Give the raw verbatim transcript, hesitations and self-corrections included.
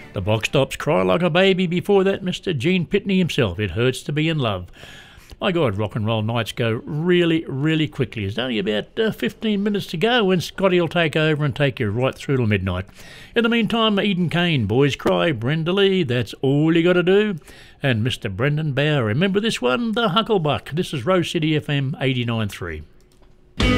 The box tops cry like a baby before that Mister Gene Pitney himself. It hurts to be in love. My God, rock and roll nights go really, really quickly. There's only about uh, fifteen minutes to go and Scotty will take over and take you right through till midnight. In the meantime, Eden Kane, Boys Cry, Brenda Lee, That's All You Gotta Do, and Mister Brendan Bauer. Remember this one? The Hucklebuck. This is Rose City F M eighty-nine point three.